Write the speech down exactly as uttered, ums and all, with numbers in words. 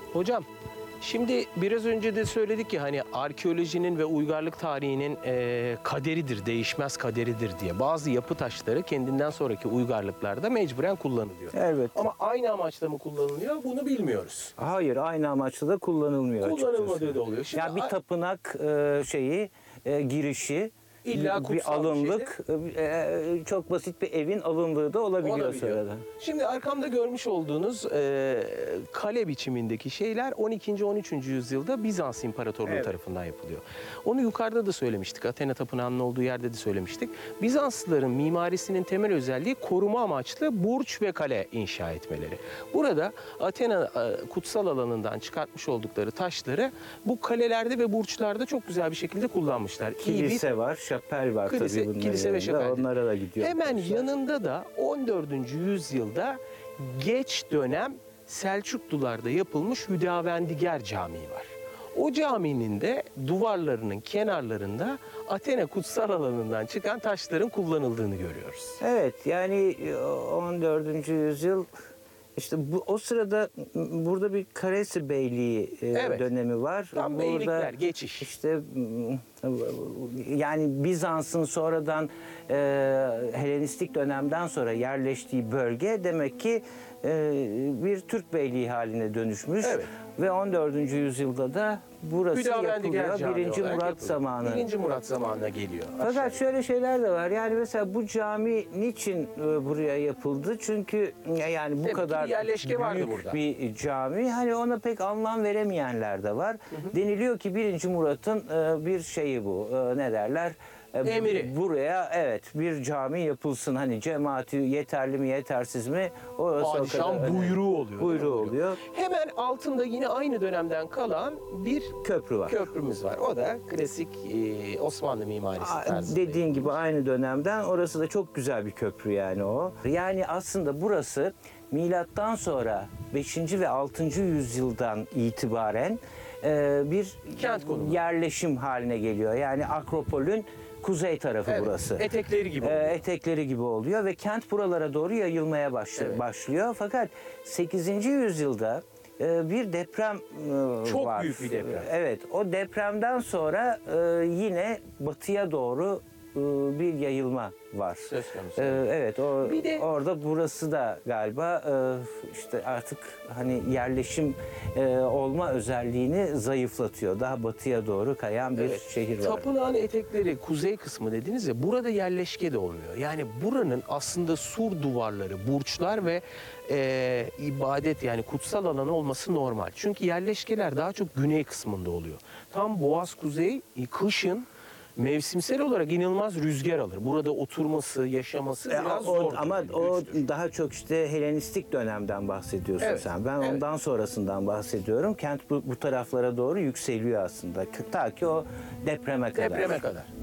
Hocam, şimdi biraz önce de söyledik ki hani arkeolojinin ve uygarlık tarihinin e, kaderidir, değişmez kaderidir diye. Bazı yapı taşları kendinden sonraki uygarlıklarda mecburen kullanılıyor. Evet. Ama aynı amaçla mı kullanılıyor bunu bilmiyoruz. Hayır, aynı amaçla da kullanılmıyor Kullanılmadığı açıkçası. da oluyor. Şimdi Ya bir a- tapınak e, şeyi, e, girişi, İlla bir kutsal bir alımlık, e, çok basit bir evin alındığı da olabiliyor, olabiliyor. sonradan. Şimdi arkamda görmüş olduğunuz e, kale biçimindeki şeyler on ikinci on üçüncü yüzyılda Bizans İmparatorluğu Evet. tarafından yapılıyor. Onu yukarıda da söylemiştik. Athena Tapınağı'nın olduğu yerde de söylemiştik. Bizanslıların mimarisinin temel özelliği koruma amaçlı burç ve kale inşa etmeleri. Burada Athena e, kutsal alanından çıkartmış oldukları taşları bu kalelerde ve burçlarda çok güzel bir şekilde kullanmışlar. İyi bir- Kilise var, şapel var Kilise- tabii bunların kilise ve yanında. şapel. Onlara da gidiyor. Hemen arkadaşlar. yanında da on dördüncü yüzyılda geç dönem Selçuklularda yapılmış Hüdavendigar Camii var. O caminin de duvarlarının kenarlarında Athena kutsal alanından çıkan taşların kullanıldığını görüyoruz. Evet, yani on dördüncü yüzyıl işte bu o sırada burada bir Karesi Beyliği e, Evet. dönemi var. Tam Burada beylikler, geçiş. İşte yani Bizans'ın sonradan e, Helenistik dönemden sonra yerleştiği bölge demek ki e, bir Türk beyliği haline dönüşmüş. Evet. Ve on dördüncü yüzyılda da burası Hüdavendigar yapılıyor. Camii Birinci olarak Murat yapılıyor. zamanı. Birinci Murat zamanına geliyor. Fakat şöyle şeyler de var. Yani mesela bu cami niçin e, buraya yapıldı? Çünkü e, yani bu Demek ki kadar bir yerleşke vardı büyük burada. bir cami. Hani ona pek anlam veremeyenler de var. Deniliyor ki birinci Murat'ın e, bir şeyi bu. E, ne derler? E, Emri. Buraya evet bir cami yapılsın. Hani cemaati yeterli mi yetersiz mi? Orası o Padişahın kadar önemli. buyruğu oluyor. Buyruğu değil mi? oluyor. Hemen altında yine aynı dönemden kalan bir Köprü var. köprümüz var. O da klasik e, Osmanlı mimarisi Aa, tarzı. Dediğin gibi aynı dönemden orası da çok güzel bir köprü yani o. Yani aslında burası milattan sonra beşinci ve altıncı yüzyıldan itibaren e, bir Kent konumu. yerleşim haline geliyor. Yani Akropol'ün kuzey tarafı Evet, burası. etekleri gibi E, oluyor. etekleri gibi oluyor ve kent buralara doğru yayılmaya başlıyor. Evet. başlıyor. Fakat sekizinci yüzyılda e, bir deprem e, Çok var. büyük bir deprem. Evet, o depremden sonra e, yine batıya doğru e, bir yayılma var. Söz konusu. E, evet, o Bir de- orada burası da galiba e, işte artık hani yerleşim e, olma özelliğini zayıflatıyor. Daha batıya doğru kayan bir Evet. şehir var. Tapınağın etekleri kuzey kısmı dediniz ya, burada yerleşke de olmuyor. Yani buranın aslında sur duvarları, burçlar ve e, ibadet yani kutsal alanı olması normal. Çünkü yerleşkeler daha çok güney kısmında oluyor. Tam Boğaz Kuzey kışın mevsimsel olarak inanılmaz rüzgar alır. Burada oturması, yaşaması E, biraz o- zor. ama o daha çok işte Helenistik dönemden bahsediyorsun Evet, sen. Ben evet. ondan sonrasından bahsediyorum. Kent bu, bu taraflara doğru yükseliyor aslında. Ta ki o depreme kadar. Depreme kadar.